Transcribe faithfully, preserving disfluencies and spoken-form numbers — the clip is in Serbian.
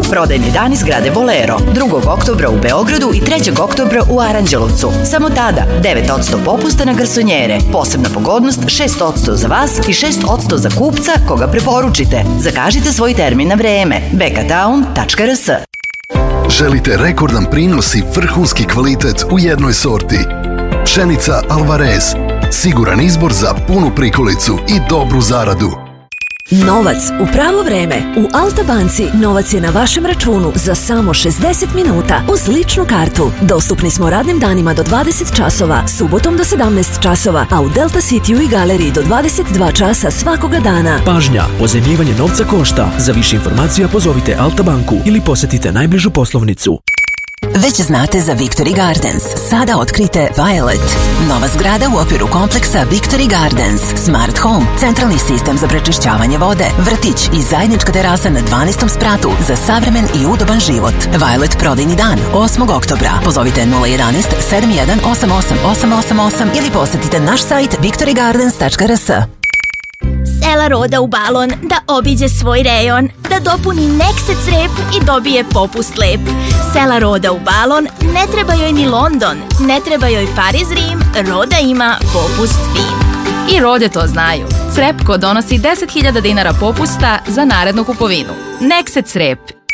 Prodajni dani zgrade Bolero. drugog oktobra u Beogradu i trećeg oktobra u Aranđelovcu. Samo tada devet posto popusta na garsonjere. Posebna pogodnost šest posto za vas i šest posto za kupca koga preporučite. Zakažite svoj termin na vreme. bekatown tačka r s. Želite rekordan prinos i vrhunski kvalitet u jednoj sorti? Pšenica Alvarez. Siguran izbor za punu prikolicu i dobru zaradu. Novac u pravo vreme. U Alta banci novac je na vašem računu za samo šezdeset minuta uz ličnu kartu. Dostupni smo radnim danima do dvadeset časova, subotom do sedamnaest časova, a u Delta Cityu i galeriji do dvadeset dva časa svakoga dana. Pažnja, pozajmljivanje novca košta. Za više informacija pozovite Alta banku ili posetite najbližu poslovnicu. Već znate za Victory Gardens. Sada otkrite Violet. Nova zgrada u okviru kompleksa Victory Gardens. Smart Home, centralni sistem za prečišćavanje vode, vrtić i zajednička terasa na dvanaestom spratu za savremen i udoban život. Violet prodajni dan osmog oktobra. Pozovite nula jedan sedam jedan osam osam osam osam osam ili posetite naš sajt victory gardens tačka r s. Sela Roda u balon da obiđe svoj rejon, da dopuni Neksec rep i dobije popust lep. Sela Roda u balon, ne treba joj ni London, ne treba joj Pariz, Rim, Roda ima popust fin. I Rode to znaju. Crepko donosi deset hiljada dinara popusta za narednu kupovinu. Neksec rep.